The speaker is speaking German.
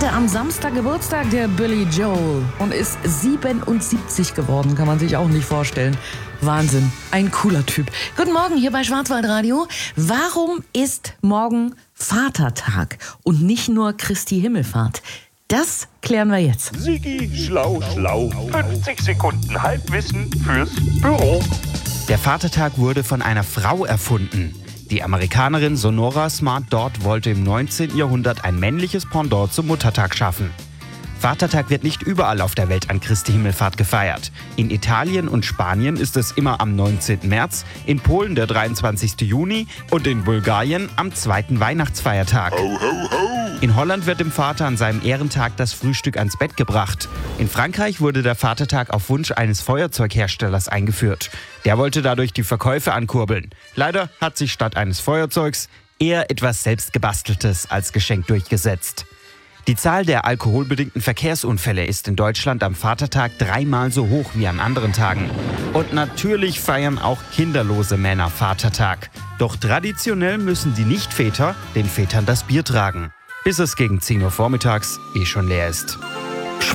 hatte am Samstag Geburtstag, der Billy Joel, und ist 77 geworden, kann man sich auch nicht vorstellen. Wahnsinn, ein cooler Typ. Guten Morgen hier bei Schwarzwaldradio. Warum ist morgen Vatertag und nicht nur Christi Himmelfahrt? Das klären wir jetzt. Sigi, schlau, schlau. 50 Sekunden Halbwissen fürs Büro. Der Vatertag wurde von einer Frau erfunden. Die Amerikanerin Sonora Smart Dodd wollte im 19. Jahrhundert ein männliches Pendant zum Muttertag schaffen. Vatertag wird nicht überall auf der Welt an Christi Himmelfahrt gefeiert. In Italien und Spanien ist es immer am 19. März, in Polen der 23. Juni und in Bulgarien am 2. Weihnachtsfeiertag. Ho, ho, ho. In Holland wird dem Vater an seinem Ehrentag das Frühstück ans Bett gebracht. In Frankreich wurde der Vatertag auf Wunsch eines Feuerzeugherstellers eingeführt. Der wollte dadurch die Verkäufe ankurbeln. Leider hat sich statt eines Feuerzeugs eher etwas Selbstgebasteltes als Geschenk durchgesetzt. Die Zahl der alkoholbedingten Verkehrsunfälle ist in Deutschland am Vatertag 3-mal so hoch wie an anderen Tagen. Und natürlich feiern auch kinderlose Männer Vatertag. Doch traditionell müssen die Nichtväter den Vätern das Bier tragen, bis es gegen 10 Uhr vormittags schon leer ist.